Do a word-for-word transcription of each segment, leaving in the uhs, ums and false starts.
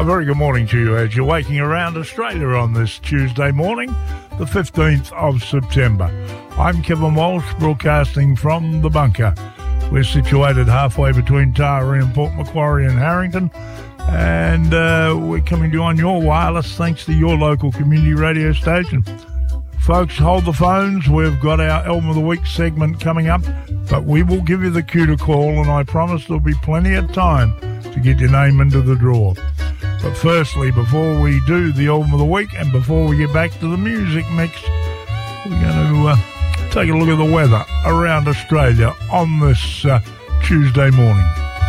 A very good morning to you as you're waking around Australia on this Tuesday morning, the fifteenth of September. I'm Kevin Walsh, broadcasting from the bunker. We're situated halfway between Taree and Port Macquarie and Harrington, and uh, we're coming to you on your wireless thanks to your local community radio station. Folks, hold the phones. We've got our Album of the Week segment coming up, but we will give you the cue to call, and I promise there'll be plenty of time to get your name into the draw. But firstly, before we do the Album of the Week and before we get back to the music mix, we're going to uh, take a look at the weather around Australia on this uh, Tuesday morning.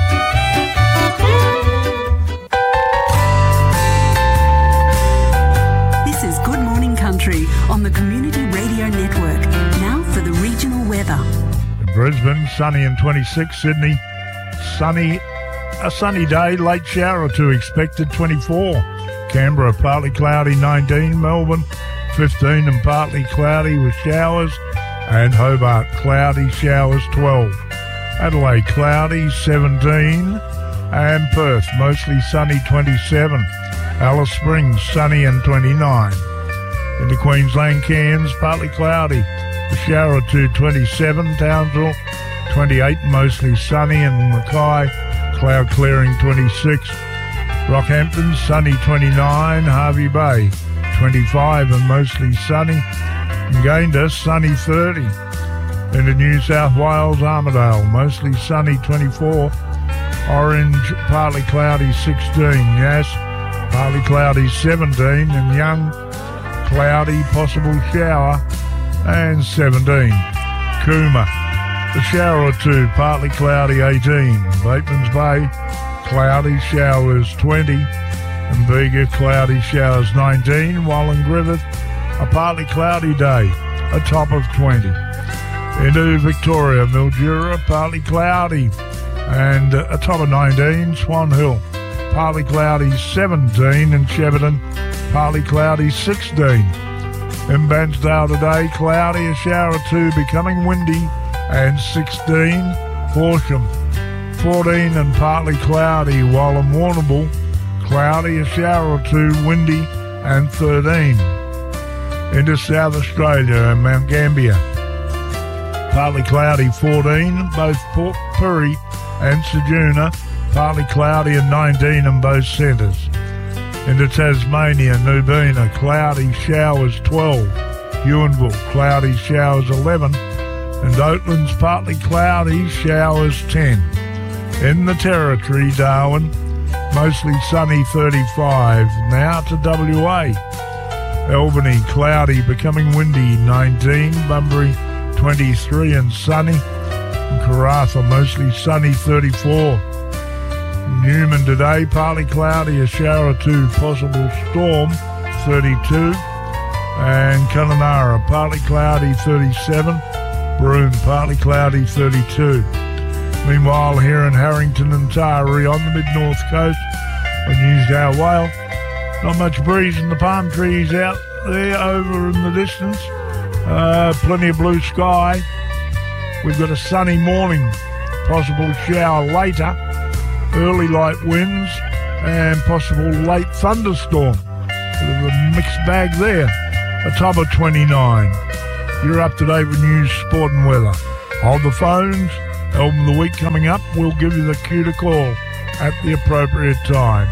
This is Good Morning Country on the Community Radio Network. Now for the regional weather. In Brisbane, sunny and twenty-six. Sydney, sunny. A sunny day, late shower or two expected, twenty-four. Canberra, partly cloudy, nineteen. Melbourne, fifteen and partly cloudy with showers. And Hobart, cloudy, showers, twelve. Adelaide, cloudy, seventeen. And Perth, mostly sunny, twenty-seven. Alice Springs, sunny and twenty-nine. Into Queensland, Cairns, partly cloudy, a shower or two, twenty-seven. Townsville, twenty-eight, mostly sunny. And Mackay, cloud clearing, twenty-six. Rockhampton, sunny, twenty-nine. Harvey Bay, twenty-five and mostly sunny. Gayndah, sunny, thirty. Into New South Wales, Armidale, mostly sunny, twenty-four. Orange, partly cloudy, sixteen. Yass, partly cloudy, seventeen. And Young, cloudy, possible shower, and seventeen. Cooma, a shower or two, partly cloudy, eighteen. Batemans Bay, cloudy, showers, twenty. And Bega, cloudy, showers, nineteen. While in Griffith, a partly cloudy day, a top of twenty. Into Victoria, Mildura, partly cloudy, and a top of nineteen. Swan Hill, partly cloudy, seventeen. And Shepparton, partly cloudy, sixteen. In Bairnsdale today, cloudy, a shower or two, becoming windy, and sixteen. Horsham, fourteen and partly cloudy, while in Warrnambool, cloudy, a shower or two, windy, and thirteen. Into South Australia and Mount Gambier, partly cloudy, fourteen. Both Port Pirie and Ceduna, partly cloudy, and nineteen in both centres. Into Tasmania, Nubina, cloudy, showers, twelve. Ewanville, cloudy, showers, eleven. And Oatlands, partly cloudy, showers, ten. In the Territory, Darwin, mostly sunny, thirty-five. Now to W A. Albany, cloudy, becoming windy, nineteen. Bunbury, twenty-three and sunny. And Karratha, mostly sunny, thirty-four. Newman today, partly cloudy, a shower or two, possible storm, thirty-two. And Kununurra, partly cloudy, thirty-seven. Broome, partly cloudy, thirty-two. Meanwhile, here in Harrington and Taree on the mid-north coast of New South Wales, not much breeze and the palm trees out there over in the distance. Uh, plenty of blue sky. We've got a sunny morning, possible shower later, early light winds, and possible late thunderstorm. Bit of a mixed bag there. A top of twenty-nine. You're up to date with news, sport and weather. Hold the phones. Album of the Week coming up. We'll give you the cue to call at the appropriate time.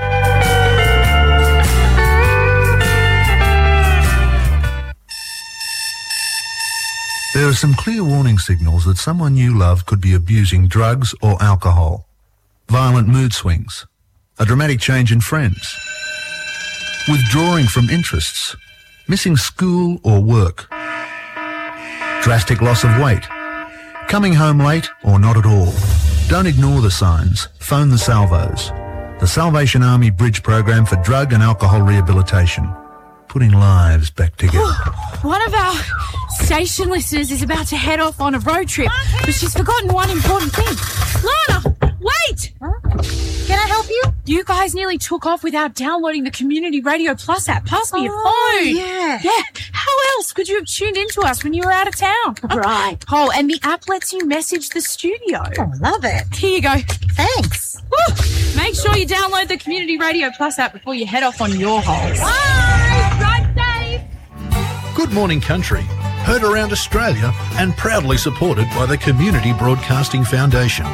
There are some clear warning signals that someone you love could be abusing drugs or alcohol. Violent mood swings, a dramatic change in friends, withdrawing from interests, missing school or work, drastic loss of weight, coming home late or not at all. Don't ignore the signs. Phone the Salvos, the Salvation Army Bridge Program for Drug and Alcohol Rehabilitation, putting lives back together. One of our station listeners is about to head off on a road trip, but she's forgotten one important thing. Lana, wait! Huh? Can I help you? You guys nearly took off without downloading the Community Radio Plus app. Pass me oh, your phone. yeah. Yeah. How else could you have tuned into us when you were out of town? Right. Oh, and the app lets you message the studio. Oh, love it. Here you go. Thanks. Woo. Make sure you download the Community Radio Plus app before you head off on your holes. Bye. Drive safe. Good Morning Country, heard around Australia and proudly supported by the Community Broadcasting Foundation.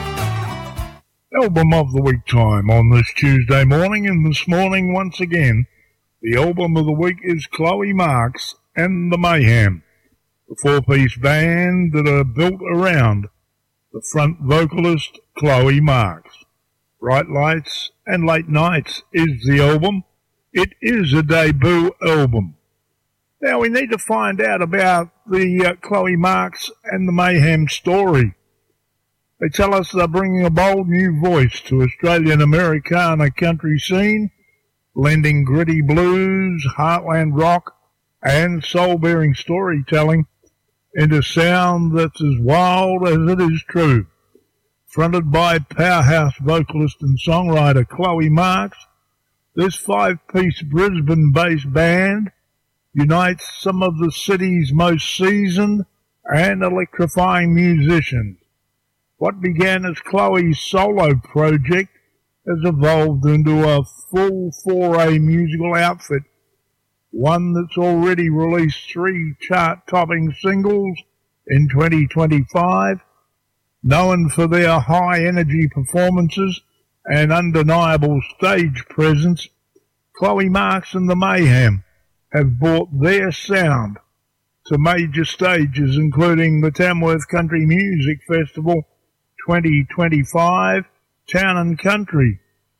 Album of the Week time on this Tuesday morning, and this morning once again the album of the week is Chloe Marks and the Mayhem, the four-piece band that are built around the front vocalist Chloe Marks. Bright Lights and Late Nights is the album. It is a debut album. Now we need to find out about the uh, Chloe Marks and the Mayhem story. They tell us they're bringing a bold new voice to Australian Americana country scene, blending gritty blues, heartland rock, and soul-bearing storytelling into sound that's as wild as it is true. Fronted by powerhouse vocalist and songwriter Chloe Marks, this five-piece Brisbane-based band unites some of the city's most seasoned and electrifying musicians. What began as Chloe's solo project has evolved into a full four-A musical outfit, one that's already released three chart-topping singles in twenty twenty-five. Known for their high-energy performances and undeniable stage presence, Chloe Marks and the Mayhem have brought their sound to major stages, including the Tamworth Country Music Festival twenty twenty-five, Town and Country,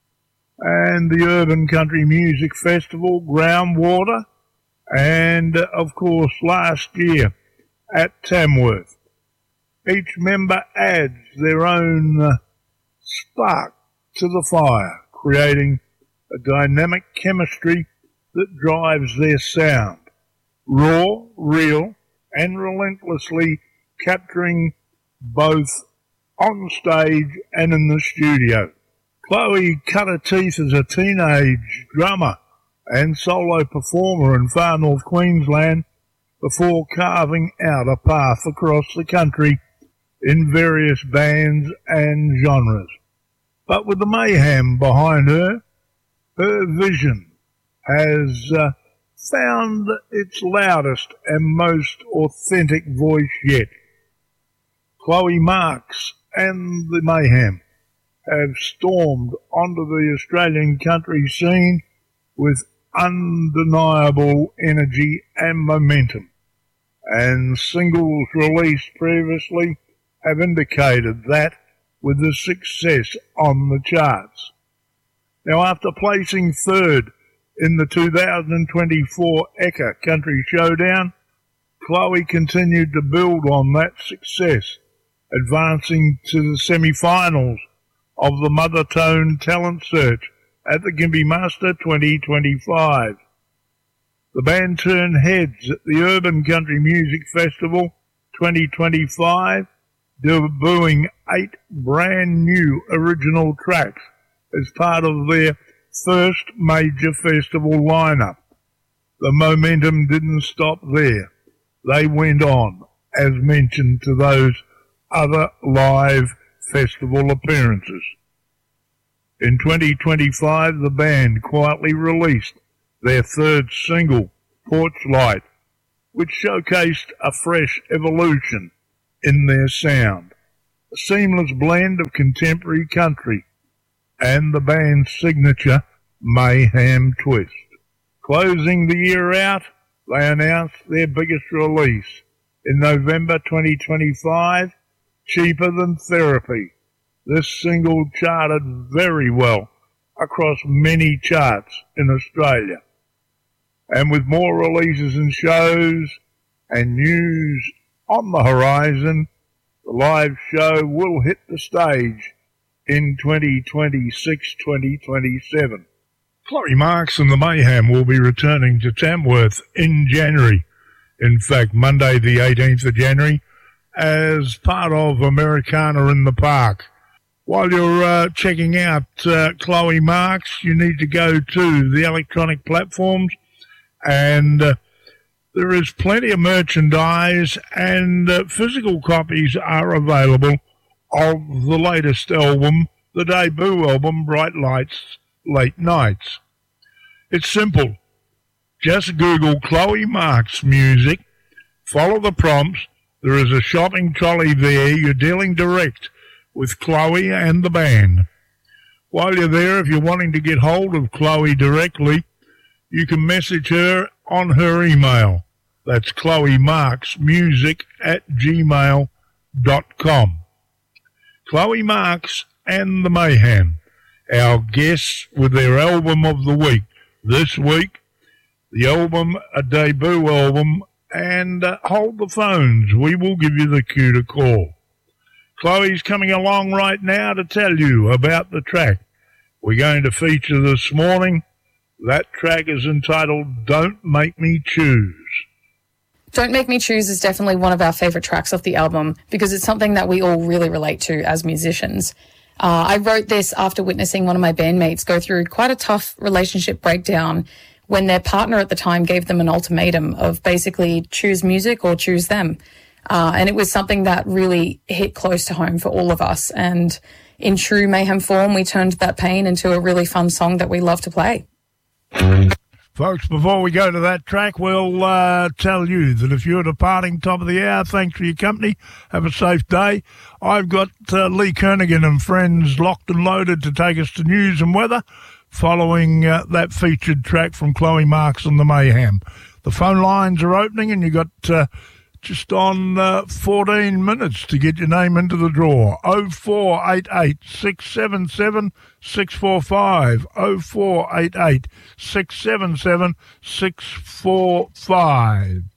and the Urban Country Music Festival, Groundwater, and, of course, last year at Tamworth. Each member adds their own uh, spark to the fire, creating a dynamic chemistry that drives their sound, raw, real, and relentlessly capturing both on stage and in the studio. Chloe cut her teeth as a teenage drummer and solo performer in far north Queensland before carving out a path across the country in various bands and genres. But with the Mayhem behind her, her vision has uh, found its loudest and most authentic voice yet. Chloe Marks and the Mayhem have stormed onto the Australian country scene with undeniable energy and momentum, and singles released previously have indicated that with the success on the charts. Now, after placing third in the two thousand twenty-four Ekka Country Showdown, Chloe continued to build on that success, advancing to the semi-finals of the Mother Tone Talent Search at the Gympie Master twenty twenty-five. The band turned heads at the Urban Country Music Festival twenty twenty-five, debuting eight brand new original tracks as part of their first major festival lineup. The momentum didn't stop there. They went on, as mentioned, to those other live festival appearances. In twenty twenty-five, the band quietly released their third single, Porch Light, which showcased a fresh evolution in their sound, a seamless blend of contemporary country and the band's signature Mayhem twist. Closing the year out, they announced their biggest release in November twenty twenty-five, Cheaper Than Therapy. This single charted very well across many charts in Australia. And with more releases and shows and news on the horizon, the live show will hit the stage in twenty twenty-six twenty twenty-seven. Chloe Marks and the Mayhem will be returning to Tamworth in January. In fact, Monday the eighteenth of January, as part of Americana in the Park. While you're uh, checking out uh, Chloe Marks, you need to go to the electronic platforms and uh, There is plenty of merchandise, and uh, physical copies are available of the latest album, the debut album, Bright Lights, Late Nights. It's simple. Just Google Chloe Marks Music, follow the prompts. There is a shopping trolley there. You're dealing direct with Chloe and the band. While you're there, if you're wanting to get hold of Chloe directly, you can message her on her email. That's Chloe Marks Music at gmail dot com. Chloe Marks and the Mayhem, our guests with their album of the week. This week, the album, a debut album, and uh, hold the phones. We will give you the cue to call. Chloe's coming along right now to tell you about the track we're going to feature this morning. That track is entitled Don't Make Me Choose. Don't Make Me Choose is definitely one of our favourite tracks off the album because it's something that we all really relate to as musicians. Uh, I wrote this after witnessing one of my bandmates go through quite a tough relationship breakdown when their partner at the time gave them an ultimatum of basically choose music or choose them. Uh, and it was something that really hit close to home for all of us. And in true Mayhem form, we turned that pain into a really fun song that we love to play. Folks, before we go to that track, we'll uh, tell you that if you're departing top of the hour, thanks for your company. Have a safe day. I've got uh, Lee Kernaghan and friends locked and loaded to take us to news and weather following uh, that featured track from Chloe Marks and the Mayhem. The phone lines are opening, and you got uh, just on uh, fourteen minutes to get your name into the draw. oh four eight eight, six seven seven, six four five. oh four eight eight, six seven seven, six four five.